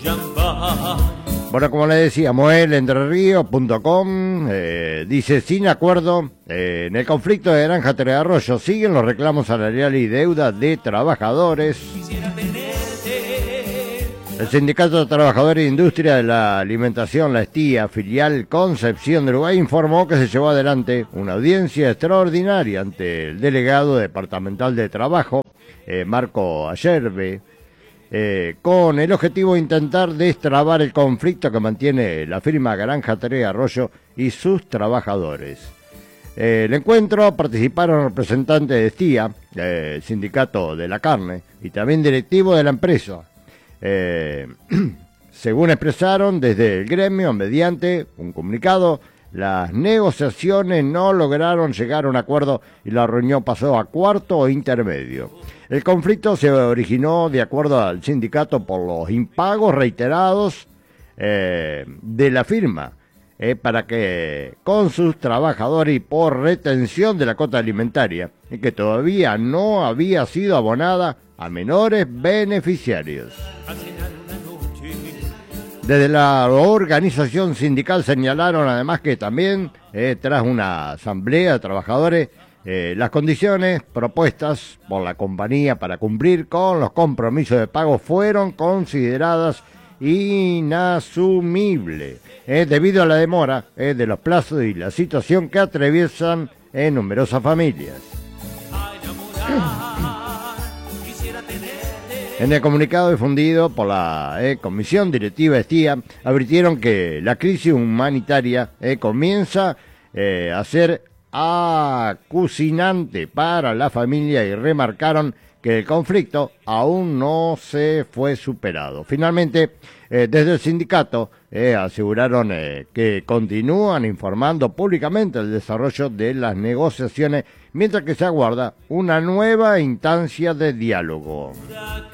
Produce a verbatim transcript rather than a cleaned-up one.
Bueno, como le decíamos, el entrerríos punto com eh, dice, sin acuerdo, eh, en el conflicto de Granja Tres Arroyos siguen los reclamos salariales y deuda de trabajadores. El Sindicato de Trabajadores de Industria de la Alimentación, la STIA, filial Concepción de Uruguay, informó que se llevó adelante una audiencia extraordinaria ante el delegado departamental de Trabajo, eh, Marco Ayerbe, eh, con el objetivo de intentar destrabar el conflicto que mantiene la firma Granja Tres Arroyos y sus trabajadores. Eh, el encuentro participaron representantes de STIA, eh, el Sindicato de la Carne, y también directivos de la empresa. Eh, según expresaron desde el gremio, mediante un comunicado, las negociaciones no lograron llegar a un acuerdo y la reunión pasó a cuarto o intermedio. El conflicto se originó, de acuerdo al sindicato, por los impagos reiterados eh, de la firma eh, para que con sus trabajadores y por retención de la cuota alimentaria, y que todavía no había sido abonada a menores beneficiarios. Desde la organización sindical señalaron además que también, eh, tras una asamblea de trabajadores, eh, las condiciones propuestas por la compañía para cumplir con los compromisos de pago fueron consideradas inasumibles, eh, debido a la demora eh, de los plazos y la situación que atraviesan en numerosas familias. En el comunicado difundido por la eh, Comisión Directiva de STIA, advirtieron que la crisis humanitaria eh, comienza eh, a ser acucinante para la familia y remarcaron que el conflicto aún no se fue superado. Finalmente, eh, desde el sindicato eh, aseguraron eh, que continúan informando públicamente el desarrollo de las negociaciones mientras que se aguarda una nueva instancia de diálogo.